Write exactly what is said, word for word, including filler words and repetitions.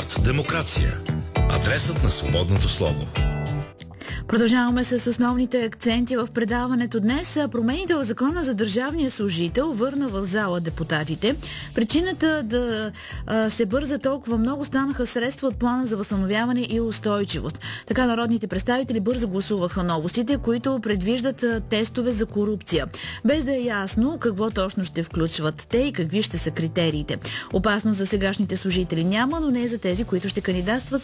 Дебат, демокрация. Адресът на свободното слово. Продължаваме с основните акценти в предаването днес. Промените в закона за държавния служител върна в зала депутатите. Причината да а, се бърза толкова много станаха средства от плана за възстановяване и устойчивост. Така народните представители бързо гласуваха новостите, които предвиждат а, тестове за корупция. Без да е ясно какво точно ще включват те и какви ще са критериите. Опасност за сегашните служители няма, но не за тези, които ще кандидатстват